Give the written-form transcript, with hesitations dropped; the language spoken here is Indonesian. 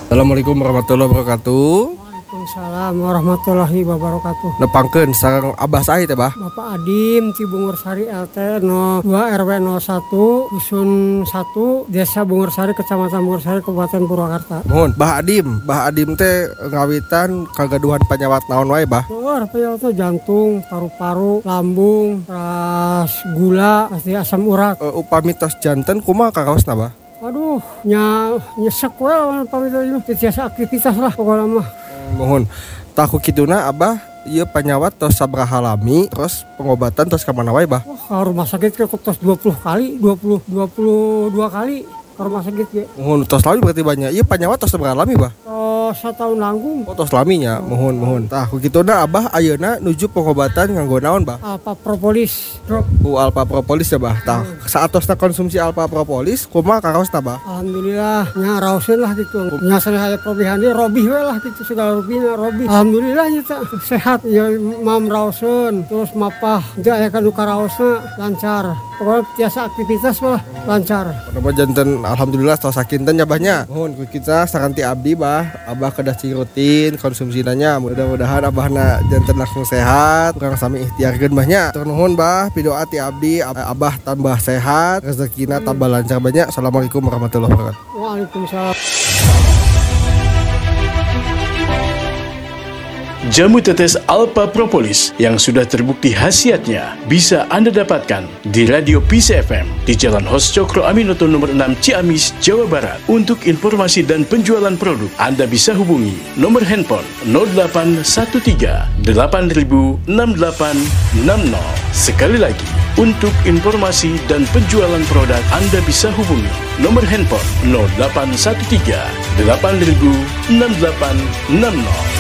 Assalamualaikum warahmatullahi wabarakatuh. Waalaikumsalam warahmatullahi wabarakatuh. Nepangkeun sareng Abah saha teh, Bah? Bapak Adim ti Bungursari RT 02 RW 01 Dusun 1 Desa Bungursari Kecamatan Bungursari Kabupaten Purwakarta. Mohon, Bah Adim teh ngawitan kagaduhan penyawat naon wae, Bah? Apa ya itu jantung, paru-paru, lambung, ras gula, pasti asam urat. Upami tos janten kumaha karaosna, Bah? Aduh, nyesek we pamita ieu tiasa aktivitas lah pokoknya mah. Mohon. Tahu kituna Abah ieu penyawat tos sabraha lami, terus pengobatan tos ka mana wae, Bah? Wah, ka rumah sakit ke tos 22 kali ke rumah sakit ge. Mohon tos lami berarti banyak. Ieu penyawat tos sabraha lami, Bah? Satahun langgung. Tos laminya, mohon. Tah kituna Abah ayeuna nuju pengobatan nganggo naon, Bah? Alpha Propolis drop. Alpha Propolis ya, Bah. Tah saatosna konsumsi Alpha Propolis kumaha karaosna, Bah? Alhamdulillah nya raoseun lah gitu. Nya saya probihan dia robih we lah gitu segala robihna robih. Alhamdulillah nya sehat ya mam raoseun terus mapah teu aya kanu karaosna lancar. Pokoknya biasa aktivitas lah lancar. Kenapa janten alhamdulillah tos sakinten nya, Bahnya. Mohon ku kita sakanti abdi, Bah. Abah kedah cing rutin konsumsinanya. Mudah-mudahan abahna janten langsung sehat. Kurang sami ikhtiarkeun, Bahnya. Tur nuhun, Bah. Pidoa ti abdi Abah tambah sehat, rezekina tambah lancar, Bahnya. Assalamualaikum warahmatullahi wabarakatuh. Waalaikumsalam. Jamu tetes Alpha Propolis yang sudah terbukti khasiatnya bisa Anda dapatkan di Radio Peace FM di Jalan Hos Cokro Aminoto nomor 6 Ciamis, Jawa Barat. Untuk informasi dan penjualan produk, Anda bisa hubungi nomor handphone 0813 8000 6860. Sekali lagi, untuk informasi dan penjualan produk, Anda bisa hubungi nomor handphone 0813 8000 6860.